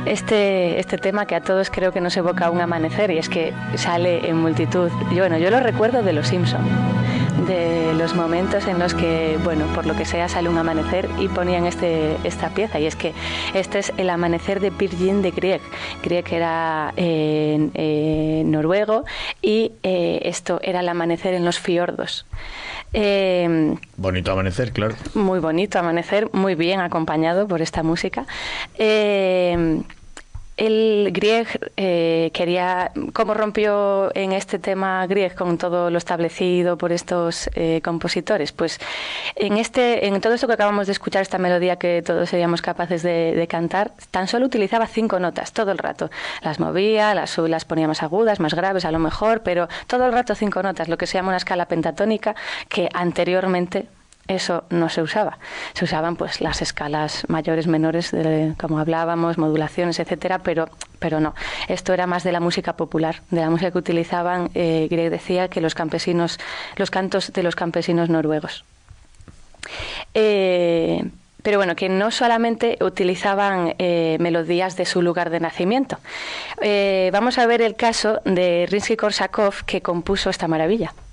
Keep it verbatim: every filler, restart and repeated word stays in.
Este, este tema que a todos creo que nos evoca un amanecer, y es que sale en multitud. Yo, bueno, yo lo recuerdo de Los Simpson, de los momentos en los que, bueno, por lo que sea, sale un amanecer y ponían este, esta pieza, y es que este es el amanecer de Peer Gynt de Grieg. Grieg era eh, eh, noruego, y eh, esto era el amanecer en los fiordos. Eh, bonito amanecer, claro. Muy bonito amanecer, muy bien acompañado por esta música. Eh, el Grieg eh, quería, ¿cómo rompió en este tema Grieg con todo lo establecido por estos eh, compositores? Pues en este, en todo esto que acabamos de escuchar, esta melodía que todos seríamos capaces de, de cantar, tan solo utilizaba cinco notas todo el rato. Las movía, las, las ponía más agudas, más graves a lo mejor, pero todo el rato cinco notas, lo que se llama una escala pentatónica, que anteriormente eso no se usaba. Se usaban pues las escalas mayores, menores, de, como hablábamos, modulaciones, etcétera, pero, pero no. Esto era más de la música popular, de la música que utilizaban. Eh, Grieg decía que los campesinos, los cantos de los campesinos noruegos. Eh, pero bueno, que no solamente utilizaban eh, melodías de su lugar de nacimiento. Eh, vamos a ver el caso de Rimsky-Korsakov, que compuso esta maravilla.